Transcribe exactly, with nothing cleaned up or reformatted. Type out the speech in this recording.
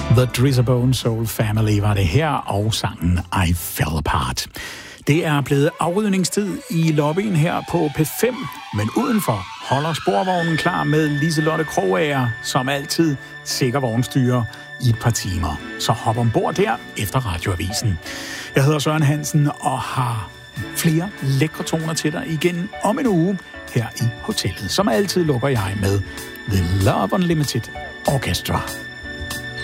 The Drizzabone Soul Family var det her, og sangen I Fell Apart. Det er blevet afrydningstid i lobbyen her på P fem, men udenfor holder sporvognen klar med Liselotte Krogager, som altid sikker vognstyrer i et par timer. Så hop ombord der efter Radioavisen. Jeg hedder Søren Hansen og har flere lækre toner til dig igen om en uge her i hotellet. Som altid lukker jeg med The Love Unlimited Orchestra.